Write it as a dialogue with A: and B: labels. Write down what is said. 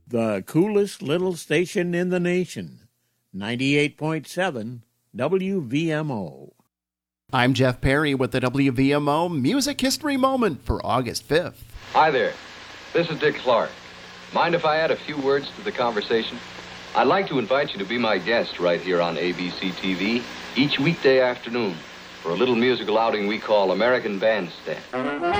A: The coolest little station in the nation. 98.7 WVMO.
B: I'm Jeff Perry with the WVMO Music History Moment for August 5th.
C: Hi there. This is Dick Clark. Mind if I add a few words to the conversation? I'd like to invite you to be my guest right here on ABC TV each weekday afternoon for a little musical outing we call American Bandstand.